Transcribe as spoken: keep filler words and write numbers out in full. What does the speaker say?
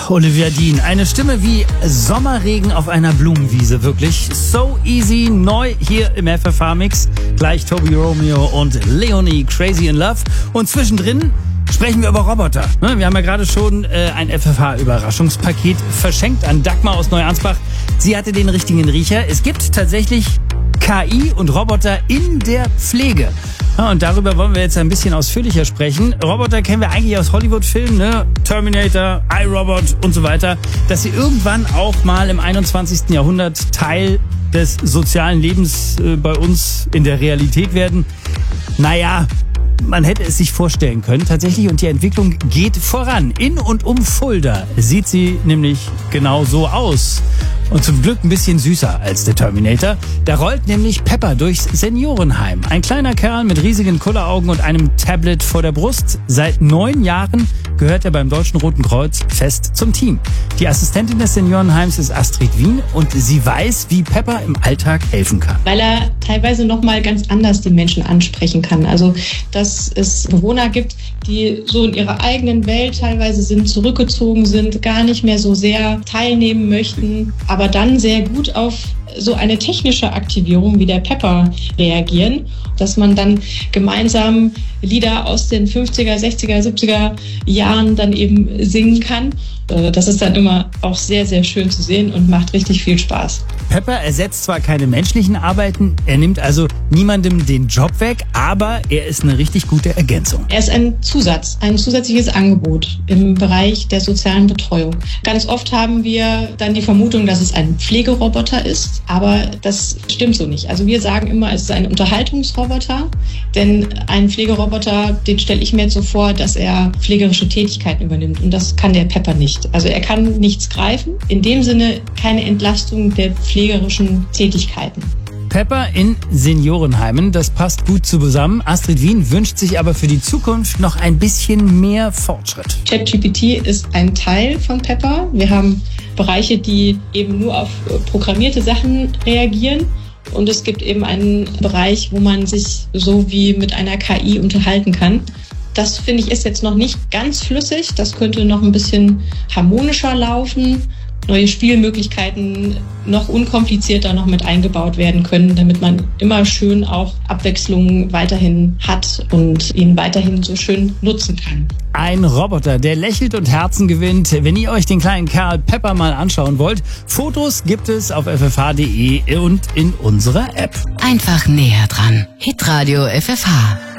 Olivia Dean. Eine Stimme wie Sommerregen auf einer Blumenwiese. Wirklich so easy. Neu hier im F F H-Mix. Gleich Toby Romeo und Leonie, Crazy in Love. Und zwischendrin sprechen wir über Roboter. Wir haben ja gerade schon äh, ein F F H-Überraschungspaket verschenkt an Dagmar aus Neuansbach. Sie hatte den richtigen Riecher. Es gibt tatsächlich K I und Roboter in der Pflege. Ja, und darüber wollen wir jetzt ein bisschen ausführlicher sprechen. Roboter kennen wir eigentlich aus Hollywood-Filmen, ne? Terminator, iRobot und so weiter. Dass sie irgendwann auch mal im einundzwanzigsten Jahrhundert Teil des sozialen Lebens äh, bei uns in der Realität werden. Naja, man hätte es sich vorstellen können, tatsächlich. Und die Entwicklung geht voran. In und um Fulda sieht sie nämlich genau so aus. Und zum Glück ein bisschen süßer als der Terminator. Da rollt nämlich Pepper durchs Seniorenheim. Ein kleiner Kerl mit riesigen Kulleraugen und einem Tablet vor der Brust. Seit neun Jahren gehört er beim Deutschen Roten Kreuz fest zum Team. Die Assistentin des Seniorenheims ist Astrid Wien und sie weiß, wie Pepper im Alltag helfen kann. Weil er teilweise nochmal ganz anders die Menschen ansprechen kann. Also, dass es Bewohner gibt, die so in ihrer eigenen Welt teilweise sind, zurückgezogen sind, gar nicht mehr so sehr teilnehmen möchten, aber dann sehr gut auf so eine technische Aktivierung wie der Pepper reagieren, dass man dann gemeinsam Lieder aus den fünfziger, sechziger, siebziger Jahren dann eben singen kann. Das ist dann immer auch sehr, sehr schön zu sehen und macht richtig viel Spaß. Pepper ersetzt zwar keine menschlichen Arbeiten, er nimmt also niemandem den Job weg, aber er ist eine richtig gute Ergänzung. Er ist ein Zusatz, ein zusätzliches Angebot im Bereich der sozialen Betreuung. Ganz oft haben wir dann die Vermutung, dass es ein Pflegeroboter ist, aber das stimmt so nicht. Also wir sagen immer, es ist ein Unterhaltungsroboter, denn ein Pflegeroboter, den stelle ich mir jetzt so vor, dass er pflegerische Tätigkeiten übernimmt und das kann der Pepper nicht. Also er kann nichts greifen, in dem Sinne keine Entlastung der pflegerischen Tätigkeiten. Pepper in Seniorenheimen, das passt gut zusammen. Astrid Wien wünscht sich aber für die Zukunft noch ein bisschen mehr Fortschritt. ChatGPT ist ein Teil von Pepper. Wir haben Bereiche, die eben nur auf programmierte Sachen reagieren. Und es gibt eben einen Bereich, wo man sich so wie mit einer K I unterhalten kann. Das, finde ich, ist jetzt noch nicht ganz flüssig. Das könnte noch ein bisschen harmonischer laufen. Neue Spielmöglichkeiten noch unkomplizierter noch mit eingebaut werden können, damit man immer schön auch Abwechslung weiterhin hat und ihn weiterhin so schön nutzen kann. Ein Roboter, der lächelt und Herzen gewinnt. Wenn ihr euch den kleinen Kerl Pepper mal anschauen wollt, Fotos gibt es auf f f h punkt d e und in unserer App. Einfach näher dran. Hitradio F F H.